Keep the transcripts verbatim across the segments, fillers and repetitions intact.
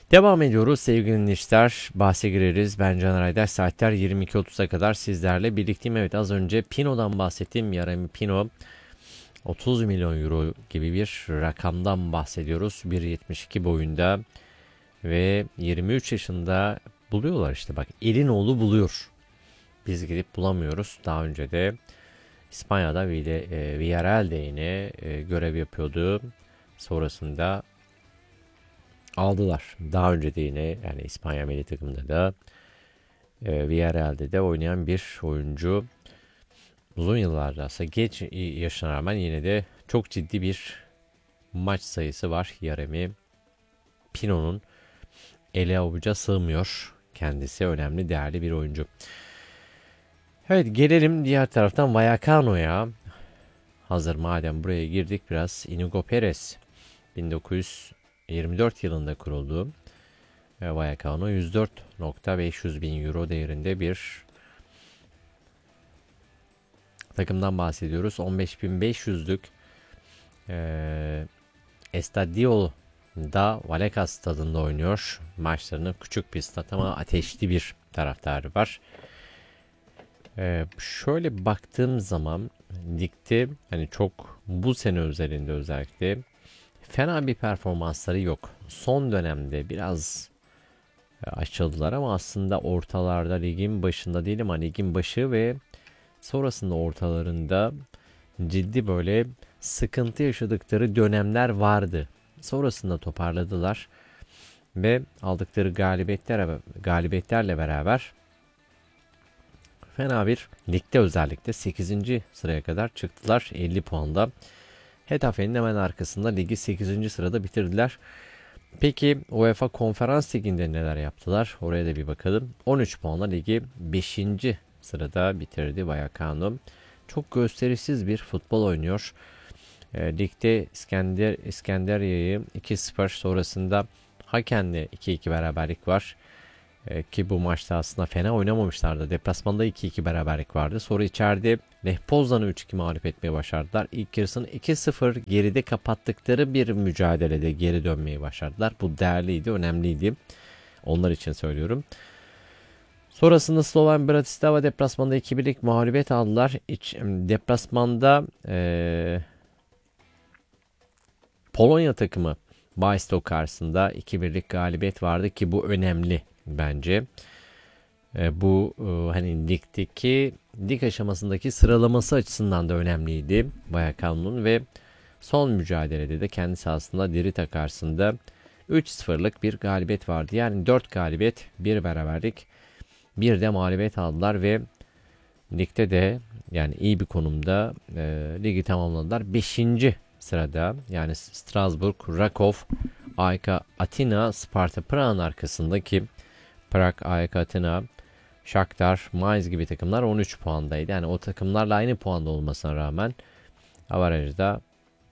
Devam ediyoruz sevgili dinleyiciler. Bahse gireriz. Ben Caner Aydaş. Saatler yirmi iki otuza kadar sizlerle birlikteyim. Evet, az önce Pino'dan bahsettim. Jeremy Pino otuz milyon euro gibi bir rakamdan bahsediyoruz. bir yetmiş iki boyunda ve yirmi üç yaşında buluyorlar işte. Bak, elin oğlu buluyor. Biz gidip bulamıyoruz. Daha önce de İspanya'da Villarreal'de yine e, görev yapıyordu. Sonrasında aldılar. Daha önce de yine yani İspanya milli takımında da e, Villarreal'de de oynayan bir oyuncu. Uzun yıllarda aslında geç yaşına rağmen yine de çok ciddi bir maç sayısı var. Jeremy Pino'nun ele avuca sığmıyor. Kendisi önemli, değerli bir oyuncu. Evet, gelelim diğer taraftan Vallecano'ya. Hazır madem buraya girdik, biraz Inigo Perez bin dokuz yüz yirmi dört yılında kuruldu. Ve Vallecano yüz dört milyon beş yüz bin euro değerinde bir takımdan bahsediyoruz. on beş bin beş yüzlük e, Estadio da Vallecas stadında oynuyor. Maçlarını küçük bir stat ama ateşli bir taraftarı var. Ee, şöyle baktığım zaman ligde hani çok bu sene özelinde özellikle fena bir performansları yok. Son dönemde biraz e, açıldılar ama aslında ortalarda, ligin başında değil ama ligin başı ve sonrasında ortalarında ciddi böyle sıkıntı yaşadıkları dönemler vardı. Sonrasında toparladılar ve aldıkları galibiyetler galibiyetlerle beraber fena bir ligde özellikle sekizinci sıraya kadar çıktılar elli puanda. Hetafe'nin hemen arkasında ligi sekizinci sırada bitirdiler. Peki UEFA Konferans Ligi'nde neler yaptılar? Oraya da bir bakalım. on üç puanla ligi beşinci sırada bitirdi Vallecano. Çok gösterişsiz bir futbol oynuyor. E, ligde İskender, İskenderiye'yi iki sıfır, sonrasında Haken'le iki iki beraberlik var. E, ki bu maçta aslında fena oynamamışlardı. Deplasmanda iki iki beraberlik vardı. Sonra içeride Lech Poznan'ı üç iki mağlup etmeye başardılar. İlk yarısını iki sıfır geride kapattıkları bir mücadelede geri dönmeyi başardılar. Bu değerliydi, önemliydi. Onlar için söylüyorum. Sonrasında Slovan Bratislava deplasmanda iki birlik mağlubiyet aldılar. İç, deplasmanda ee, Polonya takımı Białystok karşısında iki birlik galibiyet vardı ki bu önemli bence. E, bu e, hani ligdeki lig aşamasındaki sıralaması açısından da önemliydi Vallecano'nun ve son mücadelede de kendi sahasında Dirita karşısında üç sıfırlık bir galibiyet vardı. Yani dört galibiyet, bir beraberlik, bir de mağlubiyet aldılar ve ligde de yani iyi bir konumda e, ligi tamamladılar. beşinci sırada yani Strasbourg, Rakov, A E K Atina, Sparta Prag'ın arkasındaki Prag, A E K Atina, Shakhtar, Mainz gibi takımlar on üç puandaydı. Yani o takımlarla aynı puanda olmasına rağmen averajda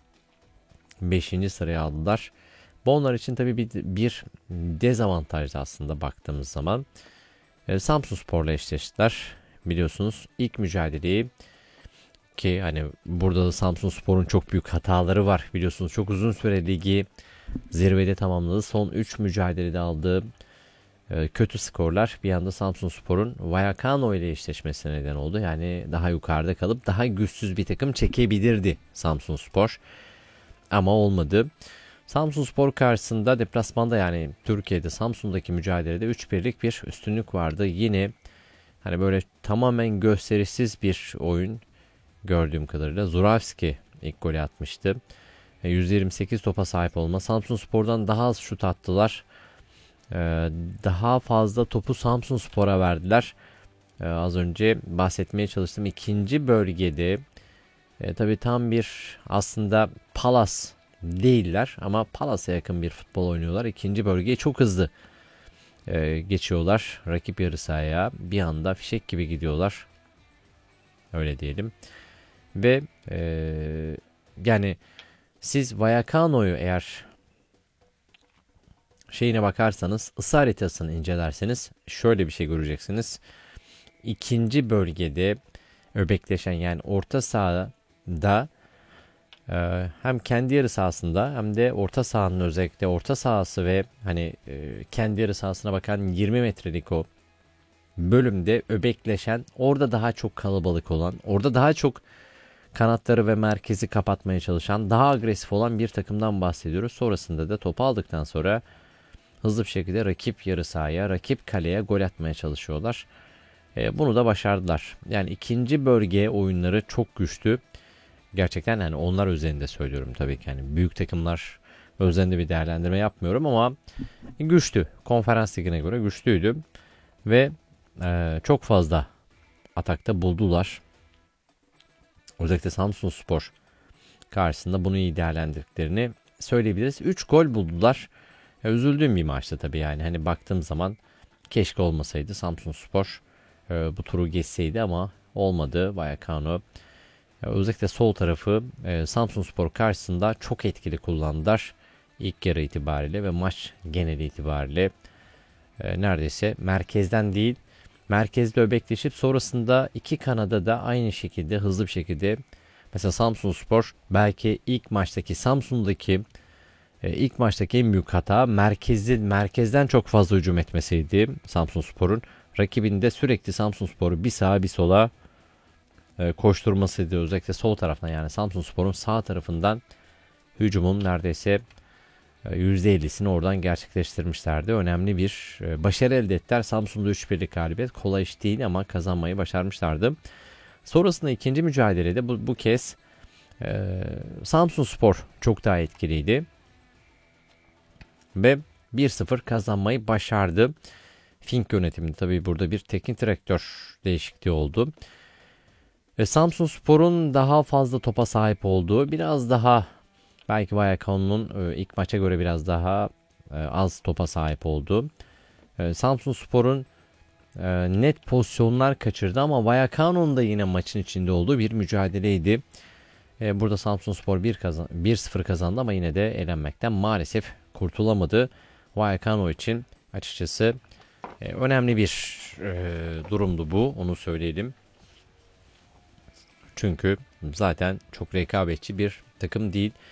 beşinci sıraya aldılar. Bu onlar için tabii bir, bir dezavantajdı aslında baktığımız zaman. E, Samsunspor'la eşleştiler. Biliyorsunuz ilk mücadeleyi ki hani burada da Samsunspor'un çok büyük hataları var. Biliyorsunuz çok uzun süre ligi zirvede tamamladı. Son üç mücadelede aldığı e, kötü skorlar bir anda Samsunspor'un Vallecano ile eşleşmesine neden oldu. Yani daha yukarıda kalıp daha güçsüz bir takım çekebilirdi Samsunspor. Ama olmadı. Samsunspor karşısında deplasmanda yani Türkiye'de Samsun'daki mücadelede üç birlik bir üstünlük vardı. Yine hani böyle tamamen gösterişsiz bir oyun gördüğüm kadarıyla. Zurawski ilk golü atmıştı. yüz yirmi sekiz topa sahip olma. Samsunspor'dan daha az şut attılar. Daha fazla topu Samsunspor'a verdiler. Az önce bahsetmeye çalıştığım ikinci bölgede e, tabii tam bir aslında Palas değiller ama Palas'a yakın bir futbol oynuyorlar. İkinci bölgeye çok hızlı e, geçiyorlar. Rakip yarı sahaya bir anda fişek gibi gidiyorlar. Öyle diyelim. Ve e, yani siz Vallecano'yu eğer şeyine bakarsanız, ısı haritasını incelerseniz şöyle bir şey göreceksiniz. İkinci bölgede öbekleşen yani orta sahada Ee, hem kendi yarı sahasında hem de orta sahanın, özellikle orta sahası ve hani e, kendi yarı sahasına bakan yirmi metrelik o bölümde öbekleşen, orada daha çok kalabalık olan, orada daha çok kanatları ve merkezi kapatmaya çalışan, daha agresif olan bir takımdan bahsediyoruz. Sonrasında da topu aldıktan sonra hızlı bir şekilde rakip yarı sahaya, rakip kaleye gol atmaya çalışıyorlar. E, bunu da başardılar. Yani ikinci bölge oyunları çok güçlü. Gerçekten yani onlar özelinde söylüyorum tabii ki. Yani büyük takımlar özelinde bir değerlendirme yapmıyorum ama güçlü. Konferans ligine göre güçlüydü. Ve e, çok fazla atakta buldular. Özellikle Samsunspor karşısında bunu iyi değerlendirdiklerini söyleyebiliriz. üç gol buldular. Ya, üzüldüğüm bir maçtı tabii yani. Hani baktığım zaman keşke olmasaydı, Samsunspor e, bu turu geçseydi ama olmadı. Vallecano ya, özellikle sol tarafı e, Samsunspor karşısında çok etkili kullandılar. İlk yarı itibariyle ve maç geneli itibariyle e, neredeyse merkezden değil, merkezde öbekleşip sonrasında iki kanada da aynı şekilde hızlı bir şekilde, mesela Samsunspor belki ilk maçtaki Samsun'daki e, ilk maçtaki en büyük hata merkezi, merkezden çok fazla hücum etmesiydi Samsunspor'un. Rakibinde sürekli Samsunspor'u bir sağa bir sola e, koşturmasıydı. Özellikle sol taraftan, yani Samsunspor'un sağ tarafından hücumun neredeyse yüzde ellisini oradan gerçekleştirmişlerdi. Önemli bir e, başarı elde ettiler. Samsun'da üç birlik galibiyet kolay iş değil ama kazanmayı başarmışlardı. Sonrasında ikinci mücadelede bu, bu kez e, Samsunspor çok daha etkiliydi. Ve bir sıfır kazanmayı başardı. Fink yönetiminde tabii burada bir teknik direktör değişikliği oldu. Ve Samsunspor'un daha fazla topa sahip olduğu, biraz daha belki Vallecano'nun ilk maça göre biraz daha az topa sahip olduğu, Samsunspor'un net pozisyonlar kaçırdı ama Vallecano'nun da yine maçın içinde olduğu bir mücadeleydi. Burada Samsunspor bir sıfır kazandı ama yine de elenmekten maalesef kurtulamadı. Vallecano için açıkçası önemli bir durumdu bu, onu söyleyelim. Çünkü zaten çok rekabetçi bir takım değil.